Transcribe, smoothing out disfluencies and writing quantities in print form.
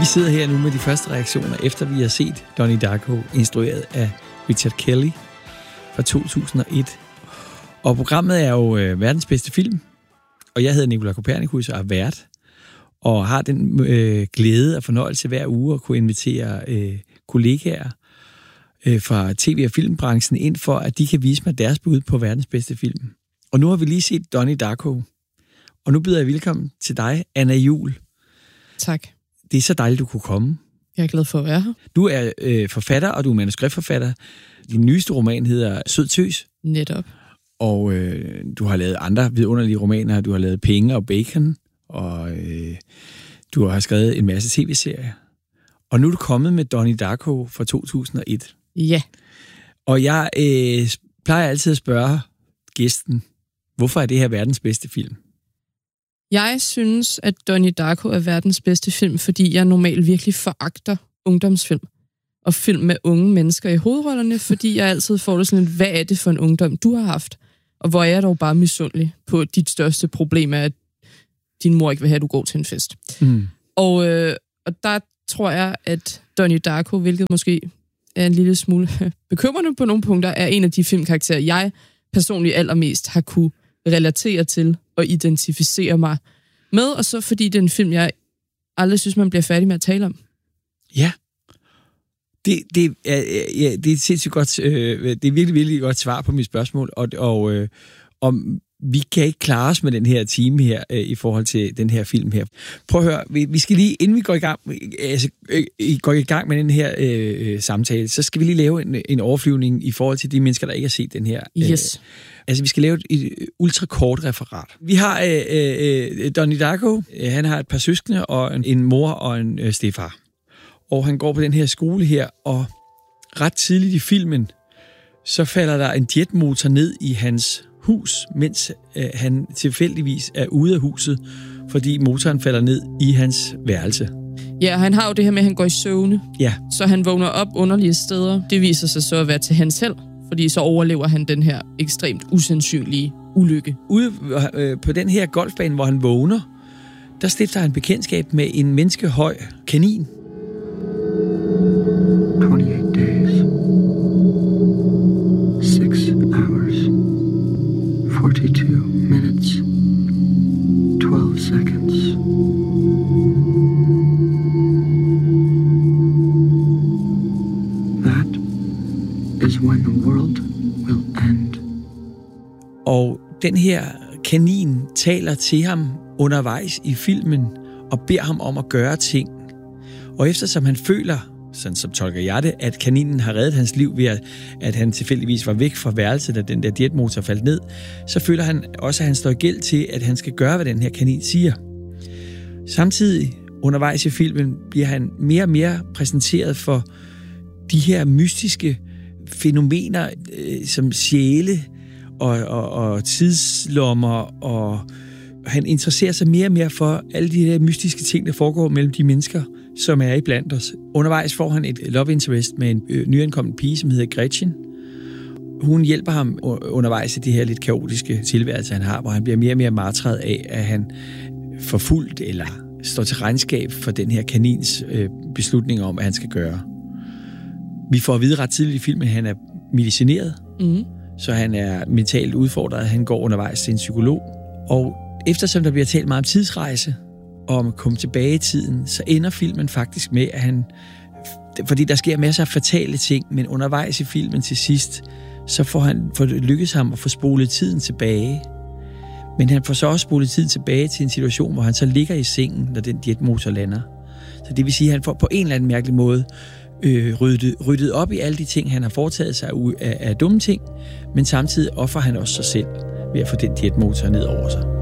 Vi sidder her nu med de første reaktioner, efter vi har set Donnie Darko, instrueret af Richard Kelly fra 2001. Og programmet er jo verdens bedste film, og jeg hedder Nicolai Kopernikus og er vært, og har den glæde og fornøjelse hver uge at kunne invitere kollegaer fra tv- og filmbranchen ind for, at de kan vise mig deres bud på verdens bedste film. Og nu har vi lige set Donnie Darko, og nu byder jeg velkommen til dig, Anna Juhl. Tak. Det er så dejligt, du kunne komme. Jeg er glad for at være her. Du er forfatter, og du er manuskriptforfatter. Din nyeste roman hedder Sød Tøs. Netop. Og du har lavet andre vidunderlige romaner. Du har lavet Penge og Bacon, og du har skrevet en masse tv-serier. Og nu er du kommet med Donnie Darko fra 2001. Ja. Og jeg plejer altid at spørge gæsten, hvorfor er det her verdens bedste film? Jeg synes, at Donnie Darko er verdens bedste film, fordi jeg normalt virkelig foragter ungdomsfilm og film med unge mennesker i hovedrollerne, fordi jeg altid får det sådan lidt, hvad er det for en ungdom, du har haft? Og hvor er jeg dog bare misundelig på, at dit største problem er, at din mor ikke vil have, at du går til en fest. Mm. Og der tror jeg, at Donnie Darko, hvilket måske er en lille smule bekymrende på nogle punkter, er en af de filmkarakterer, jeg personligt allermest har kunne relatere til og identificere mig med, og så fordi det er en film, jeg aldrig synes, man bliver færdig med at tale om. Ja. Det er et sindssygt godt, det er virkelig, virkelig godt svar på mit spørgsmål, og vi kan ikke klare os med den her time her i forhold til den her film her. Prøv at høre, vi skal lige, inden vi går i gang med den her samtale, så skal vi lige lave en overflyvning i forhold til de mennesker, der ikke har set den her. Yes. Vi skal lave et ultrakort referat. Vi har Donnie Darko. Han har et par søskende og en mor og en stedfar. Og han går på den her skole her, og ret tidligt i filmen, så falder der en jetmotor ned i hans hus, mens han tilfældigvis er ude af huset, fordi motoren falder ned i hans værelse. Ja, han har jo det her med, at han går i søvne. Ja. Så han vågner op underlige steder. Det viser sig så at være til hans held, fordi så overlever han den her ekstremt usandsynlige ulykke. Ude på den her golfbane, hvor han vågner, der stifter han bekendtskab med en menneskehøj kanin. 28 days. 6 hours. 42 minutes. 12 seconds. That is when the world will end. Og den her kanin taler til ham undervejs i filmen og beder ham om at gøre ting. Og eftersom han føler, sådan som tolker jeg det, at kaninen har reddet hans liv ved, at han tilfældigvis var væk fra værelset, da den der jetmotor faldt ned, så føler han også, at han står i gæld til, at han skal gøre, hvad den her kanin siger. Samtidig undervejs i filmen bliver han mere og mere præsenteret for de her mystiske fænomener, som sjæle og tidslommer, og han interesserer sig mere og mere for alle de her mystiske ting, der foregår mellem de mennesker, som er iblandt os. Undervejs får han et love interest med en nyankommen pige, som hedder Gretchen. Hun hjælper ham undervejs i de her lidt kaotiske tilværelser, han har, hvor han bliver mere og mere martret af, at han forfulgt eller står til regnskab for den her kanins beslutning om, hvad han skal gøre. Vi får at vide ret tidligt i filmen, at han er medicineret, så han er mentalt udfordret. Han går undervejs til en psykolog. Og eftersom der bliver talt meget om tidsrejse, og om at komme tilbage i tiden, så ender filmen faktisk med, at han... Fordi der sker masser af fatale ting, men undervejs i filmen til sidst, så får det lykkes ham at få spolet tiden tilbage. Men han får så også spolet tiden tilbage til en situation, hvor han så ligger i sengen, når den jetmotor lander. Så det vil sige, at han får på en eller anden mærkelig måde ryddet op i alle de ting, han har foretaget sig af dumme ting, men samtidig offer han også sig selv ved at få den jetmotor ned over sig.